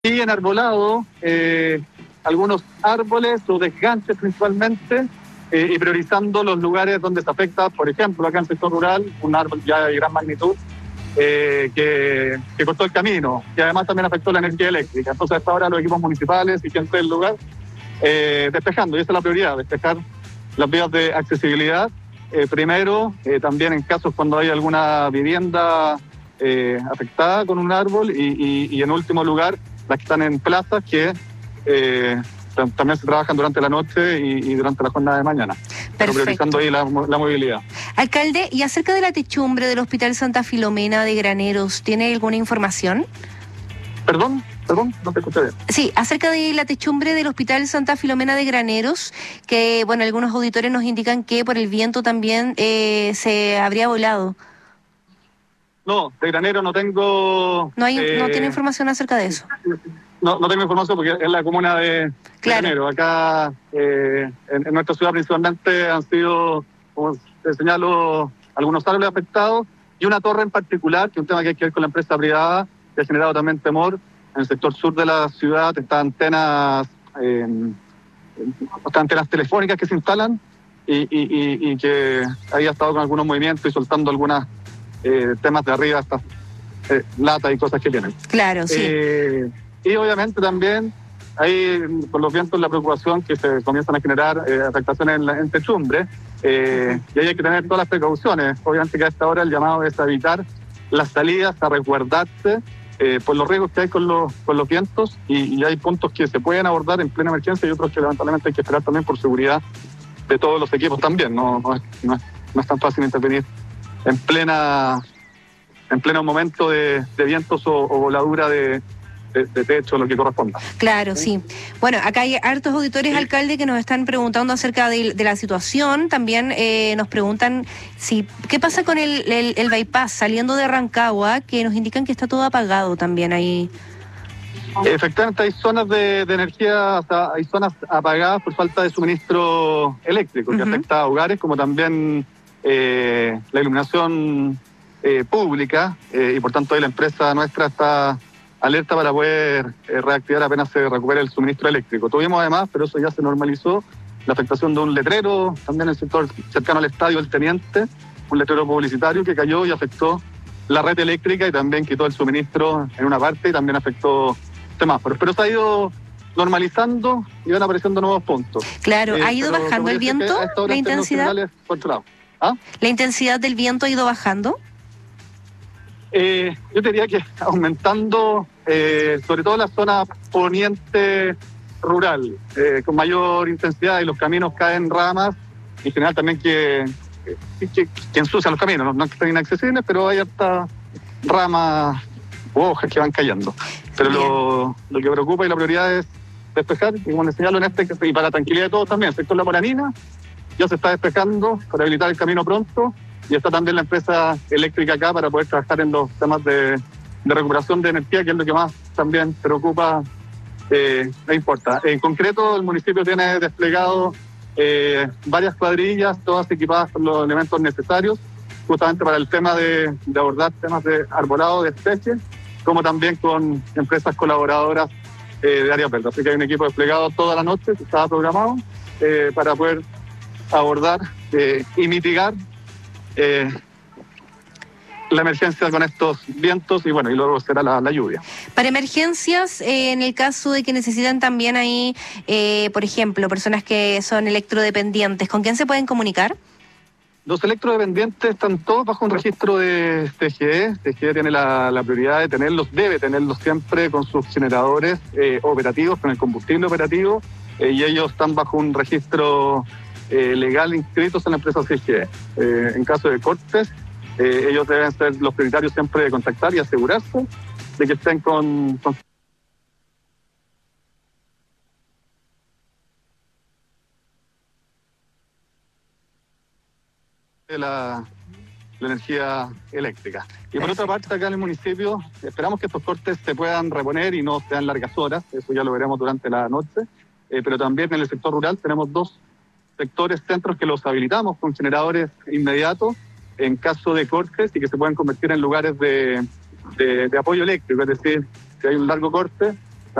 Y enarbolado algunos árboles o desganches principalmente, y priorizando los lugares donde se afecta, por ejemplo, acá en el sector rural, un árbol ya de gran magnitud que cortó el camino, y además también afectó la energía eléctrica. Entonces, hasta ahora los equipos municipales y gente del lugar despejando, y esa es la prioridad, despejar las vías de accesibilidad. Primero, también en casos cuando hay alguna vivienda afectada con un árbol, y en último lugar, las que están en plazas que también se trabajan durante la noche y durante la jornada de mañana. Pero priorizando ahí la movilidad. Alcalde, y acerca de la techumbre del Hospital Santa Filomena de Graneros, ¿tiene alguna información? Perdón, no te escuché bien. Sí, acerca de la techumbre del Hospital Santa Filomena de Graneros, que bueno, algunos auditores nos indican que por el viento también se habría volado. No, de Granero no tengo... No tiene información acerca de eso. No tengo información porque es la comuna de Granero. Acá en nuestra ciudad principalmente han sido, como te señalo, algunos árboles afectados y una torre en particular, que es un tema que hay que ver con la empresa privada, que ha generado también temor. En el sector sur de la ciudad están antenas telefónicas que se instalan y que ahí ha estado con algunos movimientos y soltando algunas temas de arriba, estas latas y cosas que tienen. Claro, sí. Y obviamente también hay con los vientos la preocupación que se comienzan a generar afectaciones en techumbre, y ahí hay que tener todas las precauciones. Obviamente que a esta hora el llamado es a evitar las salidas, a resguardarse por los riesgos que hay con los vientos, y hay puntos que se pueden abordar en plena emergencia y otros que lamentablemente hay que esperar también por seguridad de todos los equipos también. No es tan fácil intervenir en pleno momento de vientos o voladura de techo, lo que corresponda. Claro, sí. Bueno, acá hay hartos auditores, alcalde, que nos están preguntando acerca de la situación. También nos preguntan qué pasa con el bypass saliendo de Rancagua, que nos indican que está todo apagado también ahí. Efectivamente, hay zonas de energía, hay zonas apagadas por falta de suministro eléctrico, que afecta a hogares, como también la iluminación pública, y por tanto ahí la empresa nuestra está alerta para poder reactivar apenas se recupere el suministro eléctrico. Tuvimos además, pero eso ya se normalizó, la afectación de un letrero también en el sector cercano al estadio El Teniente, un letrero publicitario que cayó y afectó la red eléctrica y también quitó el suministro en una parte y también afectó semáforos. Pero se ha ido normalizando y van apareciendo nuevos puntos. Claro, ¿ha ido bajando el viento, la intensidad? ¿Ah? ¿La intensidad del viento ha ido bajando? Yo diría que aumentando, sobre todo en la zona poniente rural, con mayor intensidad, y los caminos caen ramas, y en general también que ensucian los caminos, no que estén inaccesibles, pero hay hasta ramas u hojas que van cayendo. Pero lo que preocupa y la prioridad es despejar, y como les señalo y para la tranquilidad de todos también, el sector La Moranina ya se está despejando para habilitar el camino pronto. Y está también la empresa eléctrica acá para poder trabajar en los temas de recuperación de energía, que es lo que más también preocupa e importa. En concreto, el municipio tiene desplegado varias cuadrillas, todas equipadas con los elementos necesarios, justamente para el tema de abordar temas de arbolado de especies, como también con empresas colaboradoras de áreas verdes. Así que hay un equipo desplegado toda la noche que estaba programado para poder abordar y mitigar la emergencia con estos vientos, y luego será la lluvia. Para emergencias, en el caso de que necesitan también ahí, por ejemplo, personas que son electrodependientes, ¿con quién se pueden comunicar? Los electrodependientes están todos bajo un registro de TGE. TGE tiene la prioridad de tenerlos, debe tenerlos siempre con sus generadores operativos, con el combustible operativo, y ellos están bajo un registro legal inscritos en la empresa CGE. En caso de cortes, ellos deben ser los prioritarios siempre de contactar y asegurarse de que estén con la energía eléctrica. Y por otra parte, acá en el municipio esperamos que estos cortes se puedan reponer y no sean largas horas, eso ya lo veremos durante la noche, pero también en el sector rural tenemos dos sectores, centros que los habilitamos con generadores inmediatos en caso de cortes y que se pueden convertir en lugares de apoyo eléctrico, es decir, si hay un largo corte,